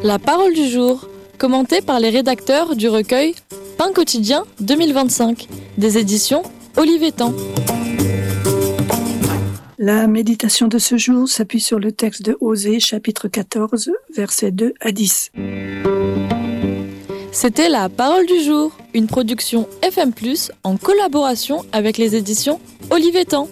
La parole du jour, commentée par les rédacteurs du recueil Pain quotidien 2025, des éditions Olivetan. La méditation de ce jour s'appuie sur le texte de Osée, chapitre 14, versets 2 à 10. C'était la parole du jour, une production FM+, en collaboration avec les éditions Olivetan.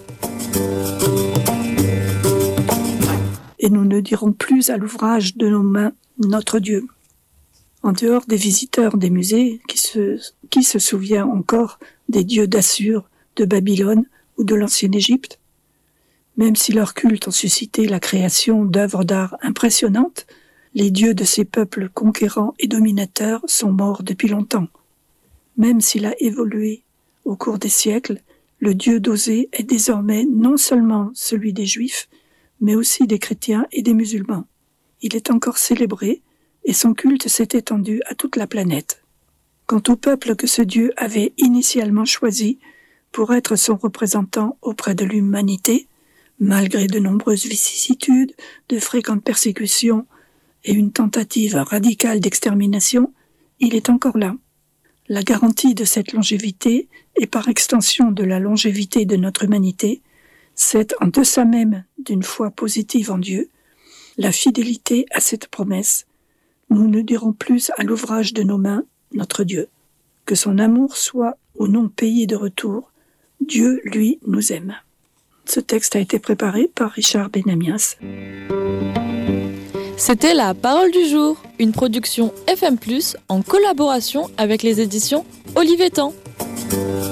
Et nous ne dirons plus à l'ouvrage de nos mains notre Dieu. En dehors des visiteurs des musées, qui se souvient encore des dieux d'Assur, de Babylone ou de l'ancienne Égypte? Même si leurs cultes ont suscité la création d'œuvres d'art impressionnantes, les dieux de ces peuples conquérants et dominateurs sont morts depuis longtemps. Même s'il a évolué au cours des siècles, le Dieu d'Osée est désormais non seulement celui des Juifs, mais aussi des chrétiens et des musulmans. Il est encore célébré et son culte s'est étendu à toute la planète. Quant au peuple que ce Dieu avait initialement choisi pour être son représentant auprès de l'humanité, malgré de nombreuses vicissitudes, de fréquentes persécutions et une tentative radicale d'extermination, il est encore là. La garantie de cette longévité, et par extension de la longévité de notre humanité, c'est en deçà même d'une foi positive en Dieu, la fidélité à cette promesse. Nous ne dirons plus à l'ouvrage de nos mains notre Dieu. Que son amour soit ou non payé de retour, Dieu, lui, nous aime. Ce texte a été préparé par Richard Benamias. C'était la parole du jour, une production FM+, en collaboration avec les éditions Olivetan.